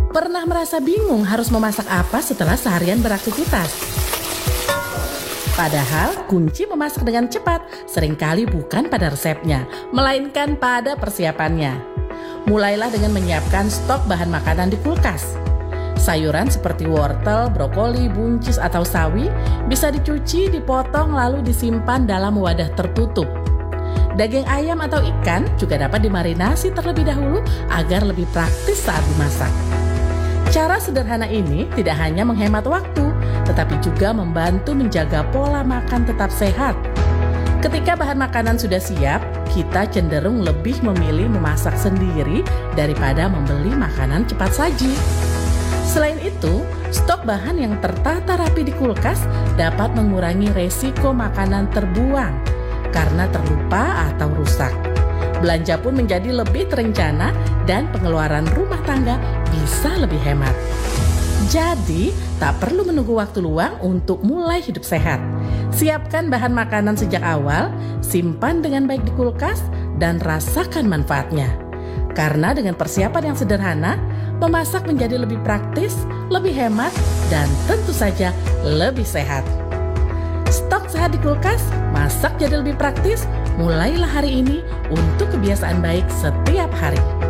Pernah merasa bingung harus memasak apa setelah seharian beraktivitas? Padahal kunci memasak dengan cepat seringkali bukan pada resepnya, melainkan pada persiapannya. Mulailah dengan menyiapkan stok bahan makanan di kulkas. Sayuran seperti wortel, brokoli, buncis, atau sawi bisa dicuci, dipotong, lalu disimpan dalam wadah tertutup. Daging ayam atau ikan juga dapat dimarinasi terlebih dahulu agar lebih praktis saat dimasak. Cara sederhana ini tidak hanya menghemat waktu, tetapi juga membantu menjaga pola makan tetap sehat. Ketika bahan makanan sudah siap, kita cenderung lebih memilih memasak sendiri daripada membeli makanan cepat saji. Selain itu, stok bahan yang tertata rapi di kulkas dapat mengurangi resiko makanan terbuang karena terlupa atau rusak. Belanja pun menjadi lebih terencana dan pengeluaran rumah tangga bisa lebih hemat. Jadi, tak perlu menunggu waktu luang untuk mulai hidup sehat. Siapkan bahan makanan sejak awal, simpan dengan baik di kulkas, dan rasakan manfaatnya. Karena dengan persiapan yang sederhana, memasak menjadi lebih praktis, lebih hemat, dan tentu saja lebih sehat. Stok sehat di kulkas, masak jadi lebih praktis. Mulailah hari ini untuk kebiasaan baik setiap hari.